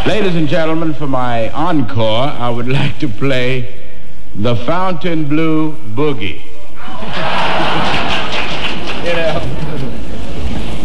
Ladies and gentlemen, for my encore, I would like to play the Fontainebleau Boogie.